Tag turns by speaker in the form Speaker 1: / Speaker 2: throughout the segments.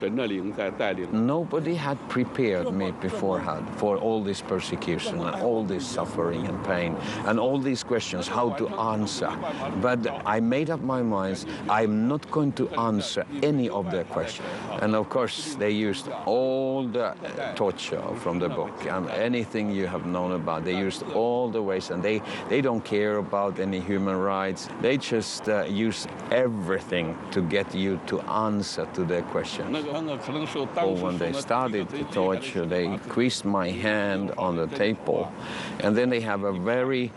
Speaker 1: Nobody had prepared me beforehand for all this persecution and all this suffering and pain and all these questions, how to answer. But I made up my mind, I'm not going to answer any of their questions. And of course, they used all the torture from the book and anything you have known about. They used all the ways, and they don't care about any human rights. They just use everything to get you to answer to their questions. Or when they started the torture, they squeezed my hand on the table, and then they have a very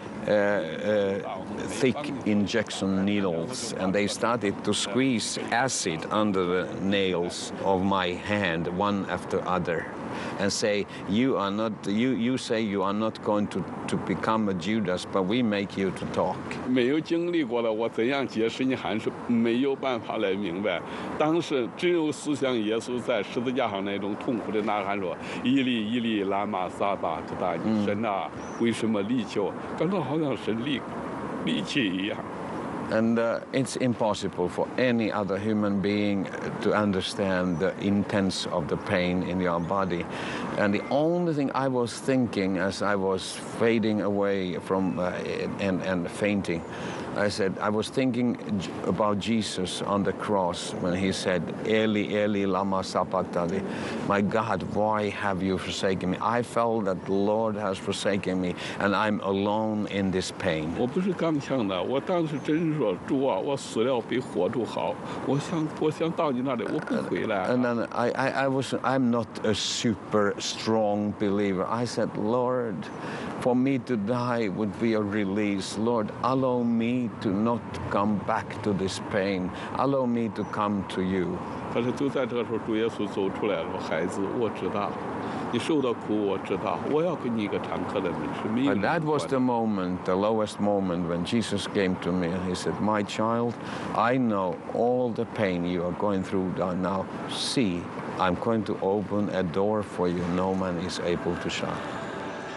Speaker 1: thick injection needles, and they started to squeeze acid under the nails of my hand, one after other, and say, you say you are not going to become a Judas, but we make you to talk.
Speaker 2: 没有经历过的，我怎样解释你还是没有办法来明白。当时只有思想耶稣在十字架上那种痛苦的呐喊说：“伊利伊利，拉玛撒巴克达尼，神啊，为什么离弃我？”感到好像神离弃一样。
Speaker 1: And it's impossible for any other human being to understand the intense of the pain in your body. And the only thing I was thinking as I was fading away from and fainting, I was thinking about Jesus on the cross when he said, Eli, Eli, lama sabachthani. My God, why have you forsaken me? I felt that the Lord has forsaken me, and I'm alone in this pain.
Speaker 2: 我不是刚强的，我当时真是说，主啊，我死了比活着好。我想到你那里，我不回来。
Speaker 1: And then I'm not a super strong believer. I said, Lord, for me to die would be a release. Lord, allow me to not come back to this pain. Allow me to come to you.
Speaker 2: 可是就在这个时候，主耶稣走出来了，孩子，我知道。 你受的苦我知道，我要给你一个坦克的门是命。
Speaker 1: And that was the moment, the lowest moment, when Jesus came to me and he said, "My child, I know all the pain you are going through now. See, I'm going to open a door for you no man is able to shut."